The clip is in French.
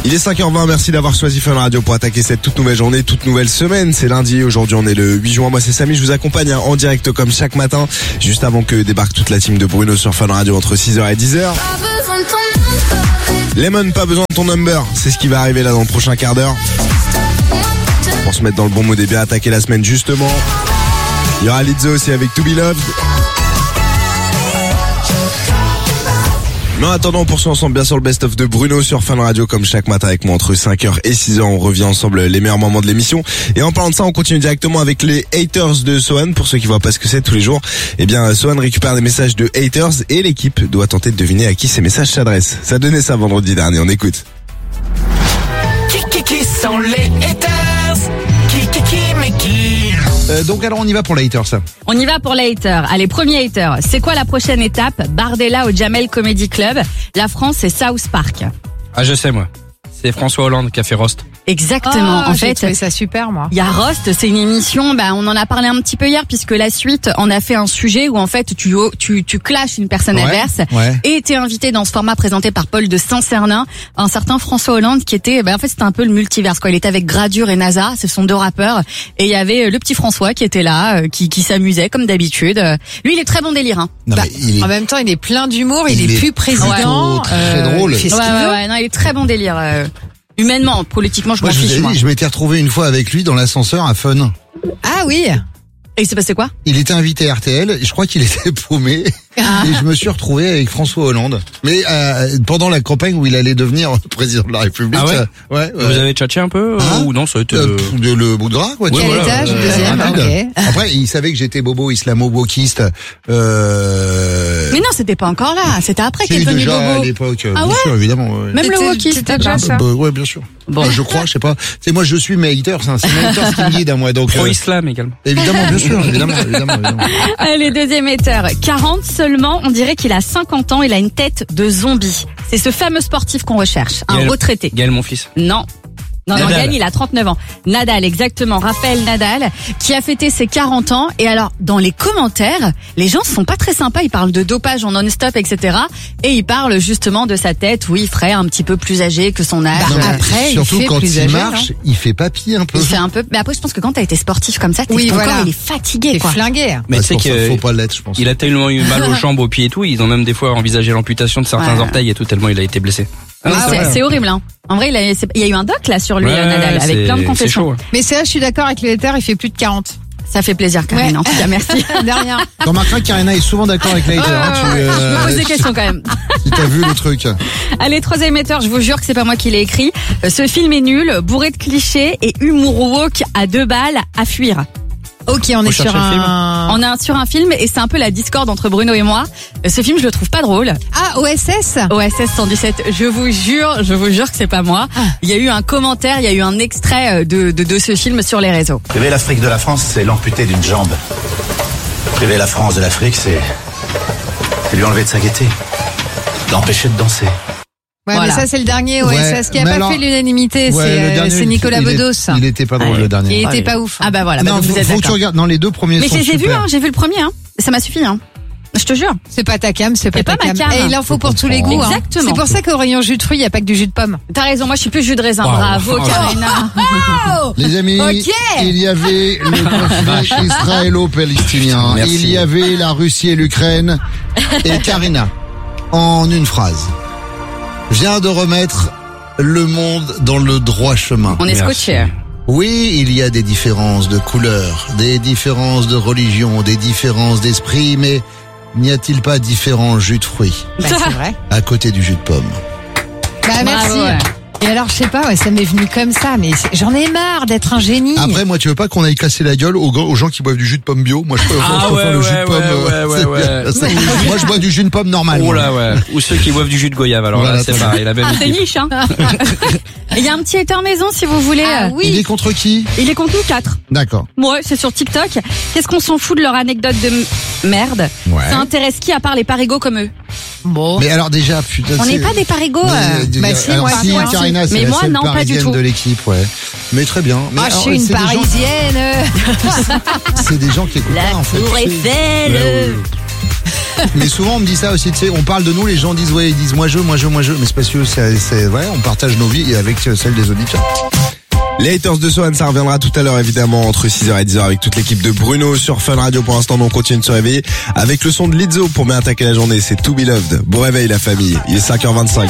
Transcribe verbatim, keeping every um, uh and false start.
Il est cinq heures vingt, merci d'avoir choisi Fun Radio pour attaquer cette toute nouvelle journée, toute nouvelle semaine. C'est lundi, aujourd'hui on est le huit juin, moi c'est Samy, je vous accompagne en direct comme chaque matin, juste avant que débarque toute la team de Bruno sur Fun Radio entre six heures et dix heures. Lemon, pas besoin de ton number, c'est ce qui va arriver là dans le prochain quart d'heure. Pour se mettre dans le bon mood et bien attaquer la semaine justement. Il y aura Lizzo aussi avec To Be Loved. Mais en attendant, on poursuit ensemble bien sûr le best-of de Bruno sur Fun Radio comme chaque matin avec moi entre cinq heures et six heures. On revient ensemble les meilleurs moments de l'émission. Et en parlant de ça, on continue directement avec les haters de Sohan. Pour ceux qui voient pas ce que c'est tous les jours, eh bien Sohan récupère des messages de haters et l'équipe doit tenter de deviner à qui ces messages s'adressent. Ça donnait ça vendredi dernier, on écoute. Qui, qui, qui sont les haters? Qui, qui, qui, mais qui? Euh, donc alors on y va pour les haters, ça. On y va pour les haters. Allez, premier hater. C'est quoi la prochaine étape? Bardella au Jamel Comedy Club. La France, c'est South Park. Ah, je sais, moi. C'est François Hollande qui a fait Roast. Exactement. Oh, en j'ai fait, trouvé ça super, moi. il y a Roast, c'est une émission, bah, on en a parlé un petit peu hier, puisque la suite en a fait un sujet où en fait tu tu tu clashes une personne Ouais, adverse ouais. et t'es invité dans ce format présenté par Paul de Saint-Cernin, un certain François Hollande qui était, bah, en fait c'était un peu le multiverse quoi. Il était avec Gradure et NASA, ce sont deux rappeurs, et il y avait le petit François qui était là, euh, qui qui s'amusait comme d'habitude. Lui, il est très bon délire. Hein. Non, Bah, mais il est... En même temps, il est plein d'humour, il, Il est est plus président. plutôt très drôle. Il fait ce Ouais, qu'il ouais, veut. ouais, non, il est très bon délire. euh, Humainement, politiquement, je Moi, m'en je vous fiche. ai Moi. dit, je m'étais retrouvé une fois avec lui dans l'ascenseur à Fun. Ah oui. Et il s'est passé quoi? Il était invité à R T L, et je crois qu'il était paumé, Ah. et je me suis retrouvé avec François Hollande. Mais euh, pendant la campagne où il allait devenir président de la République. Ah ouais euh, ouais, Vous ouais. avez tchatché un peu Hein ou non, ça a été... Euh, euh, pff, de- le bout de gras, quoi. Ouais, tu Quel vois. voilà, étage? euh, Deuxième. rapide. Ok. Après, il savait que j'étais bobo islamo-wokiste. Euh... Mais non, c'était pas encore là. C'était après j'ai qu'est eu devenu déjà à Bobo. l'époque, euh, Ah bien ouais sûr, évidemment. Ouais. Même le C'était- wokiste. c'était déjà ça. Bah, ouais, bien sûr. Bon. Bah, je crois, je sais pas. C'est moi, je suis mes haters, hein. C'est mes haters qui me guident à moi, donc. euh, Pro-islam également. évidemment, bien sûr, évidemment, évidemment, évidemment. Allez, deuxième hater. quarante seulement, on dirait qu'il a cinquante ans, il a une tête de zombie. C'est ce fameux sportif qu'on recherche, un Gaël- retraité. Gaël, mon fils. Non. Non, non, Nadal. Gaël, il a trente-neuf ans. Nadal, exactement. Raphaël Nadal, qui a fêté ses quarante ans. Et alors, dans les commentaires, les gens sont pas très sympas. Ils parlent de dopage en non-stop, et cetera. Et ils parlent justement de sa tête où il ferait un petit peu plus âgé que son âge. Bah, Euh, après, il Surtout fait quand plus il âgé, marche, il fait papy un peu. il fait un peu. Mais après, je pense que quand t'as été sportif comme ça, t'es Oui, ton voilà. corps, il est fatigué, T'es quoi. flingué. Mais Bah, tu sais c'est pour ça, qu'il faut pas l'être, je pense. il a tellement eu mal aux jambes, aux pieds et tout, ils ont même des fois envisagé l'amputation de certains Ouais. orteils et tout, tellement il a été blessé. Mais Ah, c'est, vrai. c'est horrible, hein. En vrai, il, a, c'est- il y a eu un doc là sur lui, Ouais, euh, Nadal, avec c'est- plein de c'est confessions. chaud. Mais c'est là, je suis d'accord avec les haters, il fait plus de quarante. Ça fait plaisir, Karine. Ouais. En tout cas, merci. De rien. T'en remarqueras que Karina est souvent d'accord avec les haters. hein, tu, je me euh, pose des questions quand même. Si t'as vu le truc. Allez, troisième émetteur, je vous jure que c'est pas moi qui l'ai écrit. Euh, Ce film est nul, bourré de clichés et humour woke à deux balles à fuir. Ok, on Faut est sur chercher le film. un... On est sur un film et c'est un peu la discorde entre Bruno et moi. Euh, Ce film, je le trouve pas drôle. Ah, O S S? O S S cent dix-sept, je vous jure, je vous jure que c'est pas moi. Il y a eu un commentaire, il y a eu un extrait de, de, de ce film sur les réseaux. Priver l'Afrique de la France, c'est l'amputer d'une jambe. Priver la France de l'Afrique, c'est... c'est lui enlever de sa gaieté. L'empêcher de danser. Ouais, Voilà. mais ça, c'est le dernier O S S Ouais, qui a mais pas alors- fait l'unanimité. Ouais, c'est le euh, dernier, c'est il- Nicolas il est- Bedos. Il était pas drôle, Allez. le dernier. Il était Allez. pas ouf. Ah bah voilà, bah non, donc vous faut, êtes faut que tu d'accord. regardes. Non, les deux premiers Mais sont je les ai vus, super. hein, j'ai vu le premier, hein. Ça m'a suffi, hein. Je te jure. C'est pas ta cam, c'est pas C'est ta pas ma cam. cam. Et il en faut Je pour tous les goûts. comprends. Hein. Exactement. C'est pour ça qu'au rayon jus de fruits, il n'y a pas que du jus de pomme. T'as raison, moi je suis plus jus de raisin. Wow. Bravo, Oh. Karina. Les amis, Ok. il y avait le conflit israélo-palestinien. Merci. Il y avait la Russie et l'Ukraine. Et Karina, en une phrase, vient de remettre le monde dans le droit chemin. On est Merci. scotché. Oui, il y a des différences de couleurs, des différences de religion, des différences d'esprit, mais n'y a-t-il pas différents jus de fruits Bah, c'est vrai. à côté du jus de pomme? Bah, merci. Bravo, ouais. Et alors, je sais pas, ouais, ça m'est venu comme ça, mais c'est- j'en ai marre d'être un génie. Après, moi, tu veux pas qu'on aille casser la gueule aux, aux gens qui boivent du jus de pomme bio? Moi, je, je Ah préfère ouais, le jus ouais, de pomme. ouais, euh, ouais, c'est ouais, bien. ouais. Ça, moi, je bois du jus de pomme normal. Oh moi. là, ouais. Ou ceux qui boivent du jus de goyave, alors Voilà, là, c'est attends. pareil, la même Ah, c'est équipe. niche, hein. Il y a un petit hater maison, si vous voulez. Ah oui. Il est contre qui? Il est contre nous quatre. D'accord. Ouais, c'est sur TikTok. Qu'est-ce qu'on s'en fout de leur anecdote de m- merde? Ouais. Ça intéresse qui à part les parigots comme eux? Bon. Mais alors déjà, putain. On c'est- n'est pas des parigots. Mais, euh. euh, bah si, alors moi, si, moi, Karina, si. c'est Mais la moi, seule non, pas du parisienne tout. de l'équipe, ouais. Mais très bien. Mais Ah, je alors, suis une c'est des gens- parisienne. C'est des gens qui écoutent La pas, en fait. Tour C'est- Eiffel. Ouais, ouais, ouais. Mais souvent on me dit ça aussi, tu sais, on parle de nous, les gens disent ouais, ils disent moi je, moi je, moi je, mais c'est parce que c'est, c'est ouais, on partage nos vies avec celles des auditeurs. Les haters de Sohan, ça reviendra tout à l'heure évidemment entre six heures et dix heures avec toute l'équipe de Bruno sur Fun Radio. Pour l'instant, on continue de se réveiller avec le son de Lizzo pour bien attaquer la journée. C'est To Be Loved. Bon réveil la famille, il est cinq heures vingt-cinq.